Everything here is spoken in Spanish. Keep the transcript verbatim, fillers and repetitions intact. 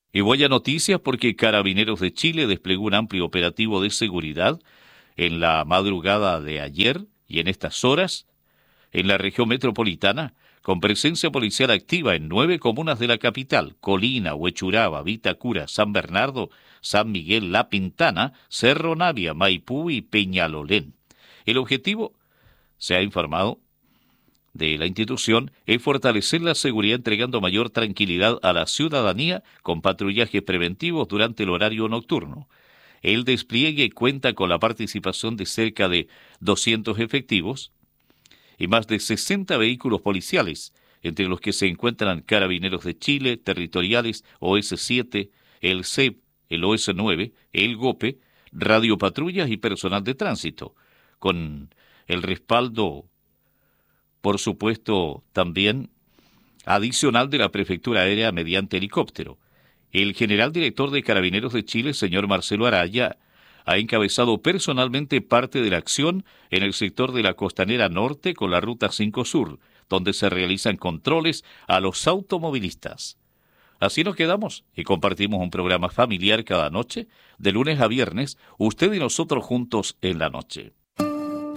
Y buenas noticias porque Carabineros de Chile desplegó un amplio operativo de seguridad en la madrugada de ayer y en estas horas en la región metropolitana, con presencia policial activa en nueve comunas de la capital: Colina, Huechuraba, Vitacura, San Bernardo, San Miguel, La Pintana, Cerro Navia, Maipú y Peñalolén. El objetivo, se ha informado de la institución, es fortalecer la seguridad entregando mayor tranquilidad a la ciudadanía con patrullajes preventivos durante el horario nocturno. El despliegue cuenta con la participación de cerca de doscientos efectivos y más de sesenta vehículos policiales, entre los que se encuentran Carabineros de Chile, territoriales, O S siete, el C E P, el O S nueve, el GOPE, radiopatrullas y personal de tránsito, con el respaldo, por supuesto, también adicional de la Prefectura Aérea mediante helicóptero. El general director de Carabineros de Chile, señor Marcelo Araya, ha encabezado personalmente parte de la acción en el sector de la Costanera Norte con la Ruta cinco Sur, donde se realizan controles a los automovilistas. Así nos quedamos y compartimos un programa familiar cada noche, de lunes a viernes, usted y nosotros juntos en la noche.